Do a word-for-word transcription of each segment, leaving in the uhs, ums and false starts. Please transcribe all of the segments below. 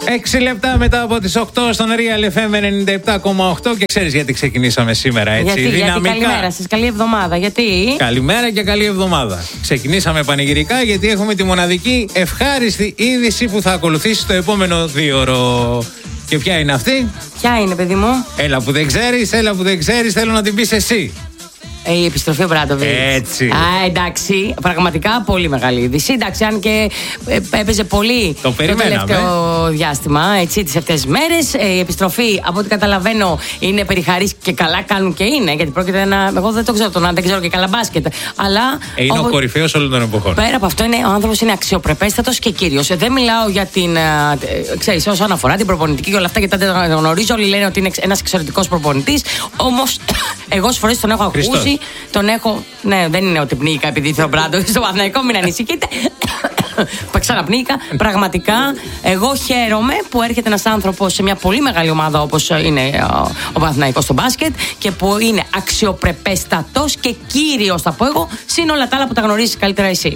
Έξι λεπτά μετά από τις οκτώ στον Real εφ εμ ενενήντα επτά κόμμα οκτώ και ξέρεις γιατί ξεκινήσαμε σήμερα έτσι γιατί, δυναμικά. Γιατί καλημέρα σας, καλή εβδομάδα. Γιατί? Καλημέρα και καλή εβδομάδα. Ξεκινήσαμε πανηγυρικά γιατί έχουμε τη μοναδική ευχάριστη είδηση που θα ακολουθήσει το επόμενο δίωρο. Και ποια είναι αυτή? Ποια είναι, παιδί μου? Έλα που δεν ξέρεις, έλα που δεν ξέρεις, θέλω να την πεις εσύ. Η επιστροφή ο Μπράντοβιτς. Έτσι. Α, εντάξει. Πραγματικά πολύ μεγάλη είδηση. Εντάξει, αν και ε, έπαιζε πολύ το, το τελευταίο διάστημα, έτσι, τις αυτές τις μέρες. Ε, η επιστροφή, από ό,τι καταλαβαίνω, είναι περιχαρής και καλά κάνουν και είναι. Γιατί πρόκειται ένα. Εγώ δεν το ξέρω τον δεν ξέρω και καλά μπάσκετ. Αλλά. Ε, είναι όπως, ο κορυφαίος όλων των εποχών. Πέρα από αυτό, είναι, ο άνθρωπος είναι αξιοπρεπέστατος και κύριος. Ε, δεν μιλάω για την. Ε, ξέρεις, όσον αφορά την προπονητική και όλα αυτά, γιατί δεν τον γνωρίζω. Όλοι λένε ότι είναι ένας εξαιρετικός προπονητής. Όμως, εγώ στις φορές τον έχω ακούσει. Τον έχω. Ναι, δεν είναι ότι πνίηκα επειδή ήρθε ο Μπράντοβιτς στο Παναθηναϊκό, μην ανησυχείτε. Ξαναπνίηκα. Πραγματικά, εγώ χαίρομαι που έρχεται ένας άνθρωπος σε μια πολύ μεγάλη ομάδα όπως είναι ο Παναθηναϊκός στο μπάσκετ και που είναι αξιοπρεπέστατος και κύριος, θα πω εγώ, συν όλα τα άλλα που τα γνωρίζεις καλύτερα εσύ.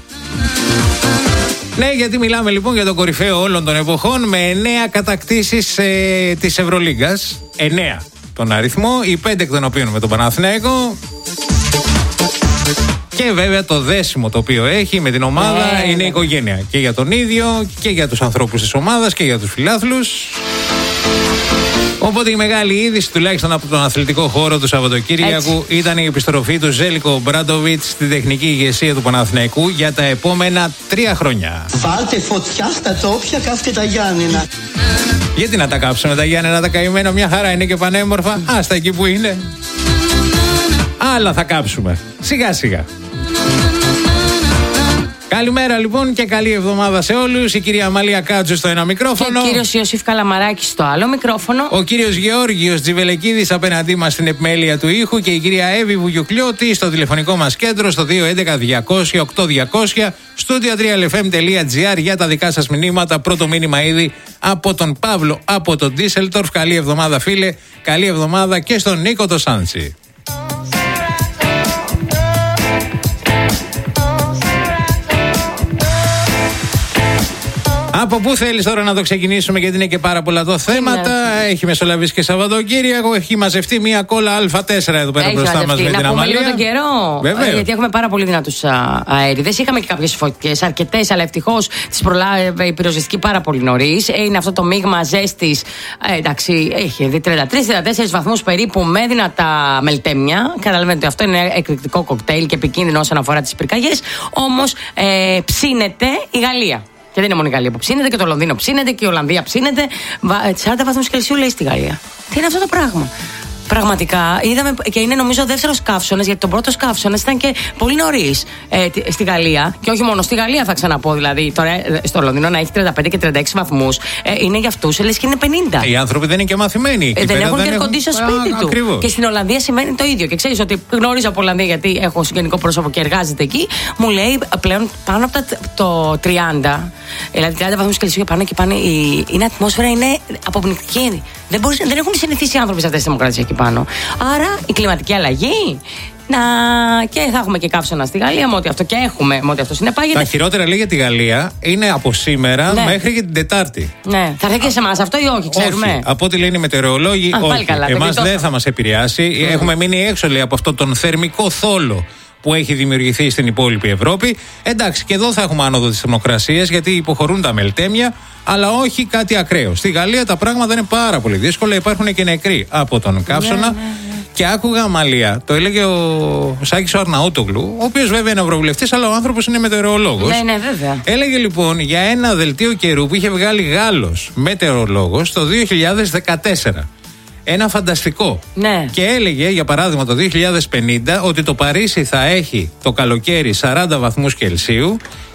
Ναι, γιατί μιλάμε λοιπόν για το κορυφαίο όλων των εποχών με εννέα κατακτήσεις ε, της Ευρωλίγκας. εννέα τον αριθμό, οι πέντε εκ των οποίων με τον Παναθηναϊκό. Και βέβαια το δέσιμο το οποίο έχει με την ομάδα yeah, είναι η οικογένεια. Και για τον ίδιο και για τους ανθρώπους της ομάδας και για τους φιλάθλους. Οπότε η μεγάλη είδηση, τουλάχιστον από τον αθλητικό χώρο του Σαββατοκύριακου, ήταν η επιστροφή του Ζέλικο Μπράντοβιτς στην τεχνική ηγεσία του Παναθηναϊκού για τα επόμενα τρία χρόνια. Βάλτε φωτιά στα τόπια, κάφτε τα Γιάννενα. Γιατί να τα κάψουμε τα Γιάννενα, τα καημένα, μια χαρά είναι και πανέμορφα. Άστα εκεί που είναι. Άλλα θα κάψουμε. Σιγά σιγά. Καλημέρα λοιπόν και καλή εβδομάδα σε όλους. Η κυρία Μαλία Κάτζου στο ένα μικρόφωνο. Και ο κύριος Ιωσήφ Καλαμαράκης στο άλλο μικρόφωνο. Ο κύριος Γεώργιος Τζιβελεκίδης απέναντί μας στην επιμέλεια του ήχου. Και η κυρία Εύη Βουγιουκλιώτη στο τηλεφωνικό μας κέντρο στο δύο έντεκα διακόσια οκτώ διακόσια. Στούντιο τρία εφ εμ τελεία τζι άρ για τα δικά σας μηνύματα. Πρώτο μήνυμα ήδη από τον Παύλο από τον Ντίσελτορφ. Καλή εβδομάδα φίλε. Καλή εβδομάδα και στον Νίκο το Σάντσι. Από πού θέλεις τώρα να το ξεκινήσουμε, γιατί είναι και πάρα πολλά το θέματα. Ναι. Έχει μεσολαβήσει και Σαββατοκύριακο. Έχει μαζευτεί μια κόλλα Α τέσσερα εδώ πέρα μπροστά μας με την Αμαλία. Να πούμε λίγο τον καιρό. Βεβαίως. Γιατί έχουμε πάρα πολύ δυνατούς αέριδες. Είχαμε και κάποιες φωτιές, αρκετές, αλλά ευτυχώς τις προλάβει η πυροσβεστική πάρα πολύ νωρίς. Είναι αυτό το μείγμα ζέστης. Ε, εντάξει, έχει δει τριάντα τρεις τριάντα τέσσερις βαθμούς περίπου με δυνατά μελτέμια. Καταλαβαίνετε ότι αυτό είναι εκρηκτικό κοκτέιλ και επικίνδυνο όσον αφορά τις πυρκαγιές. Όμως ε, ψήνεται η Γαλλία. Και δεν είναι μόνο η Γαλλία που ψήνεται, και το Λονδίνο ψήνεται και η Ολλανδία ψήνεται. σαράντα βαθμούς Κελσίου λέει στη Γαλλία. Τι είναι αυτό το πράγμα. Πραγματικά είδαμε, και είναι νομίζω ο δεύτερος καύσωνας, γιατί τον πρώτος καύσωνας ήταν και πολύ νωρίς ε, στη Γαλλία. Και όχι μόνο στη Γαλλία, θα ξαναπώ. Δηλαδή, τώρα στο Λονδίνο να έχει τριάντα πέντε και τριάντα έξι βαθμούς ε, είναι για αυτούς, λες και είναι πενήντα. Οι άνθρωποι δεν είναι και μαθημένοι. Ε, δεν έχουν και κοντίσιο σπίτι Α, του. ακριβώς. Και στην Ολλανδία σημαίνει το ίδιο. Και ξέρεις ότι γνωρίζω από Ολλανδία, γιατί έχω συγγενικό πρόσωπο και εργάζεται εκεί. Μου λέει πλέον πάνω από τα, το τριάντα, δηλαδή τριάντα βαθμούς Κελσίου πάνω και πάνω, η, η ατμόσφαιρα είναι αποπνικτική. Δεν, μπορείς, δεν έχουν συνηθίσει οι άνθρωποι σε αυτές τις δημοκρατίες εκεί πάνω. Άρα η κλιματική αλλαγή. Να... Και θα έχουμε και καύσωνα στη Γαλλία, με ό,τι αυτό και έχουμε, με ό,τι αυτό συνεπάγεται. Τα χειρότερα λέει για τη Γαλλία είναι από σήμερα ναι. μέχρι και την Τετάρτη. Ναι. Θα έρθει και σε εμάς αυτό ή όχι, ξέρουμε. Όχι. Από ό,τι λένε οι μετεωρολόγοι, όχι. Εμάς δεν θα μας επηρεάσει. Mm. Έχουμε μείνει έξω, λέει, από αυτό τον θερμικό θόλο που έχει δημιουργηθεί στην υπόλοιπη Ευρώπη. Εντάξει, και εδώ θα έχουμε άνοδο της θερμοκρασίας, γιατί υποχωρούν τα μελτέμια, αλλά όχι κάτι ακραίο. Στη Γαλλία τα πράγματα είναι πάρα πολύ δύσκολα. Υπάρχουν και νεκροί από τον καύσωνα. Ναι, ναι, ναι. Και άκουγα Αμαλία, το έλεγε ο Σάκης ο Αρναούτογλου, ο οποίος βέβαια είναι ευρωβουλευτής, αλλά ο άνθρωπος είναι μετεωρολόγος. Ναι, ναι, βέβαια. Έλεγε λοιπόν για ένα δελτίο καιρού που είχε βγάλει Γάλλος μετεωρολόγος το δύο χιλιάδες δεκατέσσερα. Ένα φανταστικό. Ναι. Και έλεγε, για παράδειγμα, το δύο χιλιάδες πενήντα ότι το Παρίσι θα έχει το καλοκαίρι σαράντα βαθμούς Κελσίου